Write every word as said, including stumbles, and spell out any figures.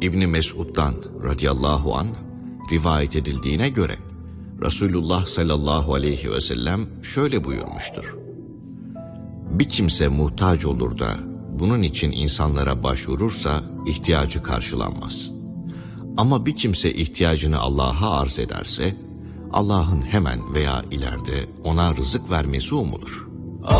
İbni Mesud'dan radıyallahu anh rivayet edildiğine göre Resulullah sallallahu aleyhi ve sellem şöyle buyurmuştur: bir kimse muhtaç olur da bunun için insanlara başvurursa ihtiyacı karşılanmaz. Ama bir kimse ihtiyacını Allah'a arz ederse Allah'ın hemen veya ileride ona rızık vermesi umulur.